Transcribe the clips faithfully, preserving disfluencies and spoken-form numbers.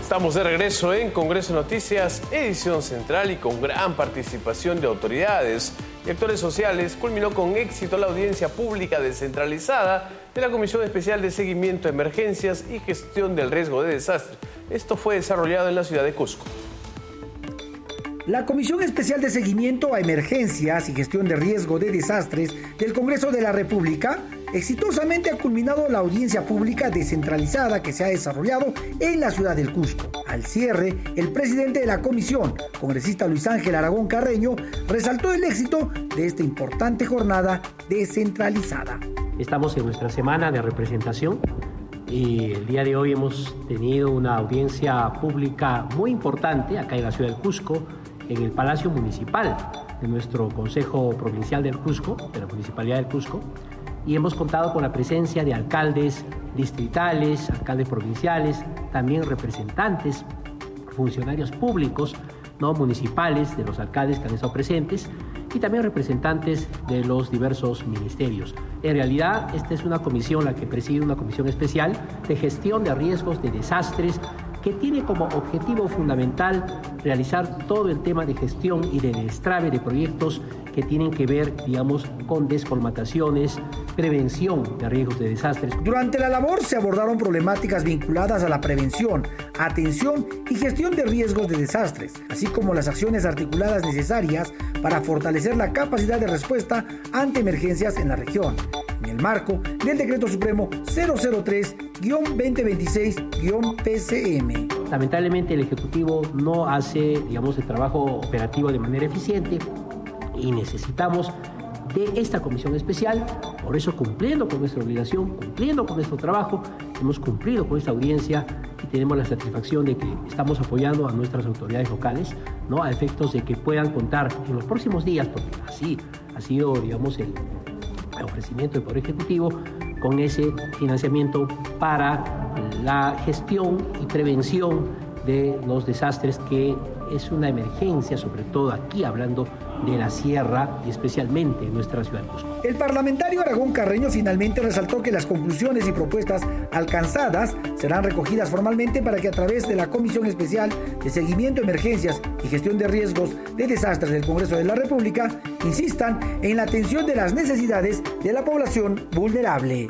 Estamos de regreso en Congreso Noticias, edición central y con gran participación de autoridades y actores sociales. Culminó con éxito la audiencia pública descentralizada de la Comisión Especial de Seguimiento a Emergencias y Gestión del Riesgo de Desastres. Esto fue desarrollado en la ciudad de Cusco. La Comisión Especial de Seguimiento a Emergencias y Gestión de Riesgo de Desastres del Congreso de la República exitosamente ha culminado la audiencia pública descentralizada que se ha desarrollado en la ciudad del Cusco. Al cierre, el presidente de la comisión, congresista Luis Ángel Aragón Carreño, resaltó el éxito de esta importante jornada descentralizada. Estamos en nuestra semana de representación y el día de hoy hemos tenido una audiencia pública muy importante acá en la ciudad del Cusco, en el Palacio Municipal de nuestro Consejo Provincial del Cusco, de la Municipalidad del Cusco, y hemos contado con la presencia de alcaldes distritales, alcaldes provinciales, también representantes, funcionarios públicos, no municipales, de los alcaldes que han estado presentes, y también representantes de los diversos ministerios. En realidad, esta es una comisión, la que preside una comisión especial de gestión de riesgos de desastres, que tiene como objetivo fundamental realizar todo el tema de gestión y de destrave de proyectos que tienen que ver, digamos, con descolmataciones, prevención de riesgos de desastres. Durante la labor se abordaron problemáticas vinculadas a la prevención, atención y gestión de riesgos de desastres, así como las acciones articuladas necesarias para fortalecer la capacidad de respuesta ante emergencias en la región, en el marco del Decreto Supremo cero cero tres guión veinte veintiséis guión P C M. Lamentablemente el Ejecutivo no hace, digamos, el trabajo operativo de manera eficiente y necesitamos de esta comisión especial. Por eso, cumpliendo con nuestra obligación, cumpliendo con nuestro trabajo, hemos cumplido con esta audiencia y tenemos la satisfacción de que estamos apoyando a nuestras autoridades locales, ¿no?, a efectos de que puedan contar en los próximos días, porque así ha sido, digamos, el ofrecimiento del Poder Ejecutivo, con ese financiamiento para la gestión y prevención de los desastres, que es una emergencia, sobre todo aquí hablando de la sierra y especialmente en nuestra ciudad de Cusco. El parlamentario Aragón Carreño finalmente resaltó que las conclusiones y propuestas alcanzadas serán recogidas formalmente para que a través de la Comisión Especial de Seguimiento a Emergencias y Gestión de Riesgos de Desastres del Congreso de la República insistan en la atención de las necesidades de la población vulnerable.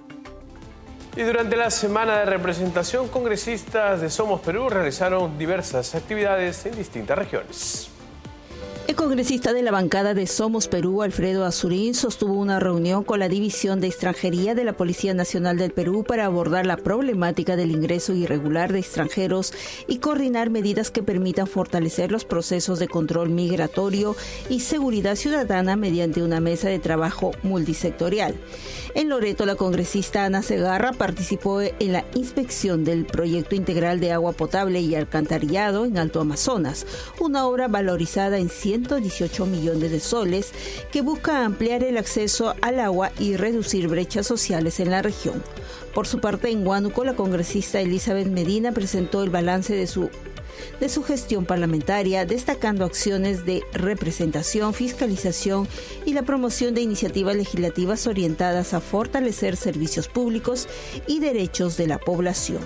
Y durante la semana de representación, congresistas de Somos Perú realizaron diversas actividades en distintas regiones. El congresista de la bancada de Somos Perú, Alfredo Azurín, sostuvo una reunión con la División de Extranjería de la Policía Nacional del Perú para abordar la problemática del ingreso irregular de extranjeros y coordinar medidas que permitan fortalecer los procesos de control migratorio y seguridad ciudadana mediante una mesa de trabajo multisectorial. En Loreto, la congresista Ana Segarra participó en la inspección del Proyecto Integral de Agua Potable y Alcantarillado en Alto Amazonas, una obra valorizada en ciento dieciocho millones de soles que busca ampliar el acceso al agua y reducir brechas sociales en la región. Por su parte, en Huánuco, la congresista Elizabeth Medina presentó el balance de su de su gestión parlamentaria, destacando acciones de representación, fiscalización y la promoción de iniciativas legislativas orientadas a fortalecer servicios públicos y derechos de la población.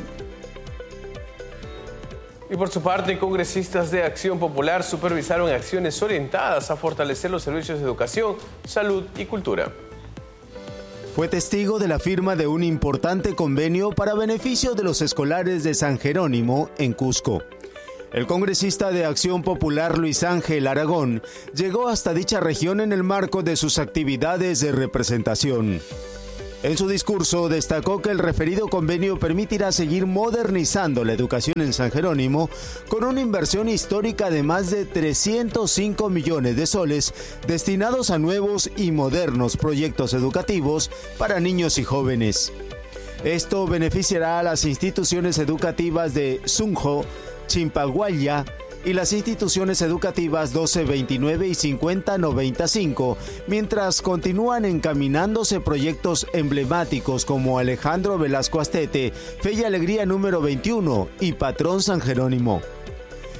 Y por su parte, congresistas de Acción Popular supervisaron acciones orientadas a fortalecer los servicios de educación, salud y cultura. Fue testigo de la firma de un importante convenio para beneficio de los escolares de San Jerónimo en Cusco. El congresista de Acción Popular Luis Ángel Aragón llegó hasta dicha región en el marco de sus actividades de representación. En su discurso destacó que el referido convenio permitirá seguir modernizando la educación en San Jerónimo con una inversión histórica de más de trescientos cinco millones de soles destinados a nuevos y modernos proyectos educativos para niños y jóvenes. Esto beneficiará a las instituciones educativas de Sunjo, Chimpaguaya y las instituciones educativas doce veintinueve y cincuenta noventa y cinco, mientras continúan encaminándose proyectos emblemáticos como Alejandro Velasco Astete, Fe y Alegría número veintiuno y Patrón San Jerónimo.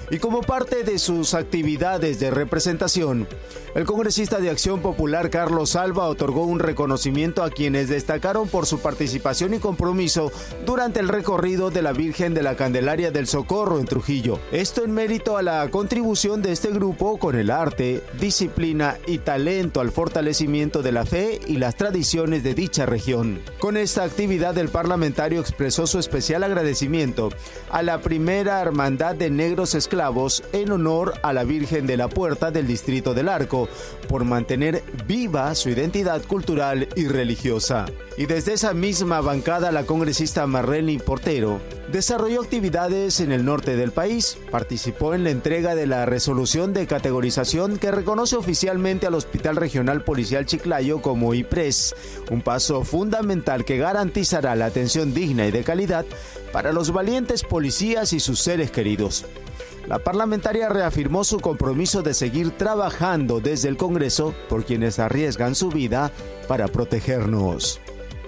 Y como parte de sus actividades de representación, el congresista de Acción Popular Carlos Alba otorgó un reconocimiento a quienes destacaron por su participación y compromiso durante el recorrido de la Virgen de la Candelaria del Socorro en Trujillo. Esto en mérito a la contribución de este grupo con el arte, disciplina y talento al fortalecimiento de la fe y las tradiciones de dicha región. Con esta actividad, el parlamentario expresó su especial agradecimiento a la primera Hermandad de Negros Esclavos en honor a la Virgen de la Puerta del Distrito del Arco por mantener viva su identidad cultural y religiosa. Y desde esa misma bancada, la congresista Marlene Portero desarrolló actividades en el norte del país, participó en la entrega de la resolución de categorización que reconoce oficialmente al Hospital Regional Policial Chiclayo como I P R E S, un paso fundamental que garantizará la atención digna y de calidad para los valientes policías y sus seres queridos. La parlamentaria reafirmó su compromiso de seguir trabajando desde el Congreso por quienes arriesgan su vida para protegernos.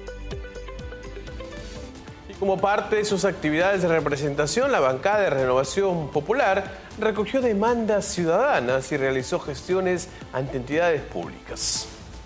Y como parte de sus actividades de representación, la bancada de Renovación Popular recogió demandas ciudadanas y realizó gestiones ante entidades públicas.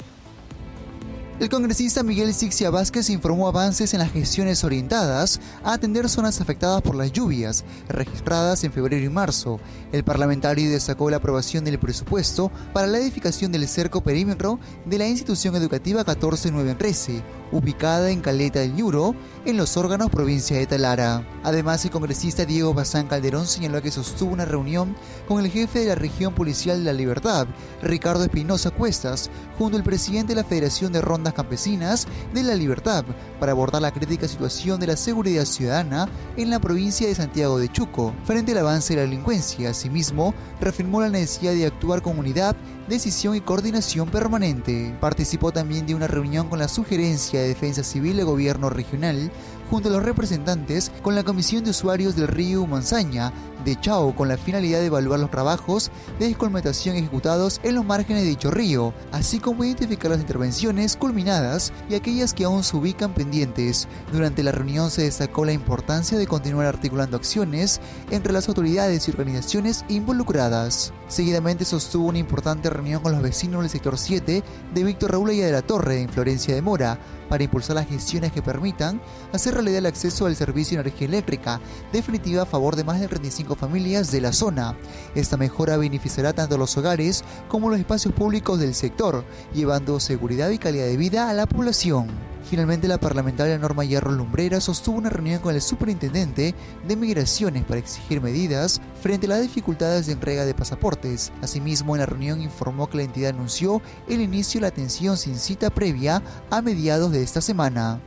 El congresista Miguel Sixia Vázquez informó avances en las gestiones orientadas a atender zonas afectadas por las lluvias, registradas en febrero y marzo. El parlamentario destacó la aprobación del presupuesto para la edificación del cerco perímetro de la institución educativa catorce nueve trece, ubicada en Caleta del Lluro, en Los Órganos, provincia de Talara. Además, el congresista Diego Bazán Calderón señaló que sostuvo una reunión con el jefe de la región policial de La Libertad, Ricardo Espinosa Cuestas, junto al presidente de la Federación de Rondas Campesinas de La Libertad, para abordar la crítica situación de la seguridad ciudadana en la provincia de Santiago de Chuco, frente al avance de la delincuencia. Asimismo, reafirmó la necesidad de actuar con unidad, decisión y coordinación permanente. Participó también de una reunión con la Sugerencia de Defensa Civil del Gobierno Regional, junto a los representantes con la Comisión de Usuarios del Río Humanzaña de Chao, con la finalidad de evaluar los trabajos de descolmatación ejecutados en los márgenes de dicho río, así como identificar las intervenciones culminadas y aquellas que aún se ubican pendientes. Durante la reunión se destacó la importancia de continuar articulando acciones entre las autoridades y organizaciones involucradas. Seguidamente sostuvo una importante reunión con los vecinos del sector siete de Víctor Raúl Aya de la Torre, en Florencia de Mora, para impulsar las gestiones que permitan hacer realidad el acceso al servicio de energía eléctrica definitiva a favor de más de treinta y cinco familias de la zona. Esta mejora beneficiará tanto a los hogares como a los espacios públicos del sector, llevando seguridad y calidad de vida a la población. Finalmente, la parlamentaria Norma Hierro Lumbrera sostuvo una reunión con el superintendente de Migraciones para exigir medidas frente a las dificultades de entrega de pasaportes. Asimismo, en la reunión informó que la entidad anunció el inicio de la atención sin cita previa a mediados de esta semana.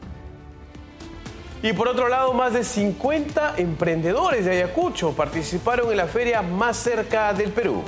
Y por otro lado, más de cincuenta emprendedores de Ayacucho participaron en la feria más cerca del Perú.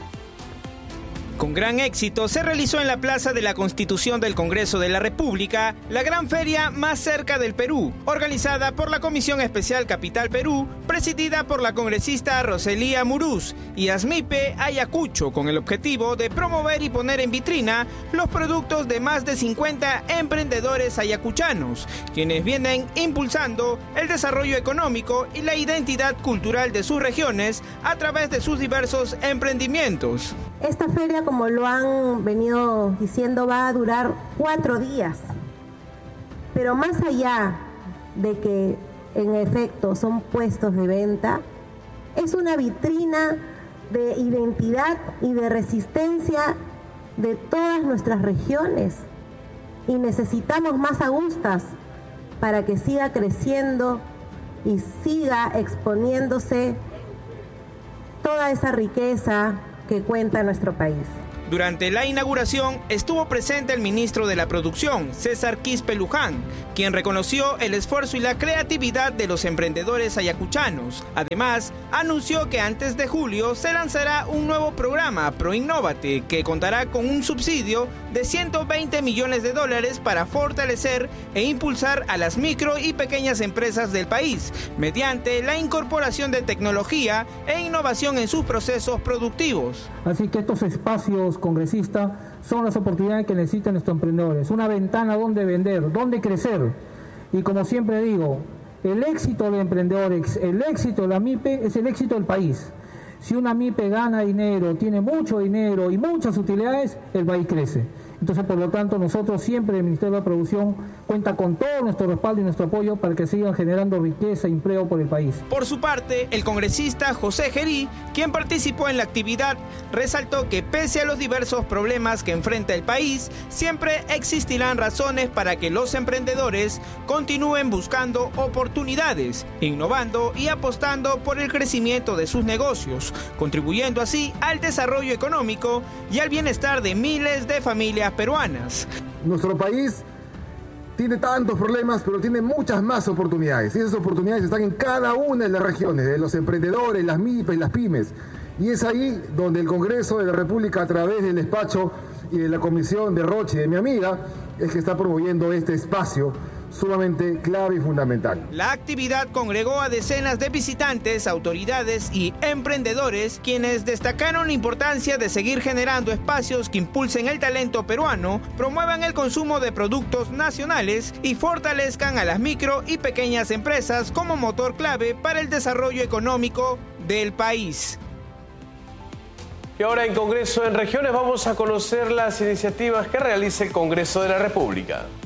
Con gran éxito se realizó en la Plaza de la Constitución del Congreso de la República la gran feria más cerca del Perú, organizada por la Comisión Especial Capital Perú, presidida por la congresista Roselía Murús y ASMIPE Ayacucho, con el objetivo de promover y poner en vitrina los productos de más de cincuenta emprendedores ayacuchanos, quienes vienen impulsando el desarrollo económico y la identidad cultural de sus regiones a través de sus diversos emprendimientos. Esta feria, como lo han venido diciendo, va a durar cuatro días. Pero más allá de que en efecto son puestos de venta, es una vitrina de identidad y de resistencia de todas nuestras regiones. Y necesitamos más agustas para que siga creciendo y siga exponiéndose toda esa riqueza que cuenta nuestro país. Durante la inauguración estuvo presente el ministro de la Producción, César Quispe Luján, quien reconoció el esfuerzo y la creatividad de los emprendedores ayacuchanos. Además, anunció que antes de julio se lanzará un nuevo programa, ProInnovate, que contará con un subsidio de ciento veinte millones de dólares para fortalecer e impulsar a las micro y pequeñas empresas del país, mediante la incorporación de tecnología e innovación en sus procesos productivos. Así que estos espacios, congresista, son las oportunidades que necesitan nuestros emprendedores, una ventana donde vender, donde crecer. Y como siempre digo, el éxito del emprendedor, el éxito de la MIPE es el éxito del país. Si una MIPE gana dinero, tiene mucho dinero y muchas utilidades, el país crece. Entonces, por lo tanto, nosotros siempre, el Ministerio de la Producción cuenta con todo nuestro respaldo y nuestro apoyo para que sigan generando riqueza e empleo por el país. Por su parte, el congresista José Gerí, quien participó en la actividad, resaltó que pese a los diversos problemas que enfrenta el país, siempre existirán razones para que los emprendedores continúen buscando oportunidades, innovando y apostando por el crecimiento de sus negocios, contribuyendo así al desarrollo económico y al bienestar de miles de familias peruanas. Nuestro país tiene tantos problemas, pero tiene muchas más oportunidades. Y esas oportunidades están en cada una de las regiones, de los emprendedores, las MIPES, las pymes. Y es ahí donde el Congreso de la República, a través del despacho y de la comisión de Rochi, de mi amiga, es que está promoviendo este espacio sumamente clave y fundamental. La actividad congregó a decenas de visitantes, autoridades y emprendedores, quienes destacaron la importancia de seguir generando espacios que impulsen el talento peruano, promuevan el consumo de productos nacionales y fortalezcan a las micro y pequeñas empresas como motor clave para el desarrollo económico del país. Y ahora en Congreso en Regiones vamos a conocer las iniciativas que realiza el Congreso de la República.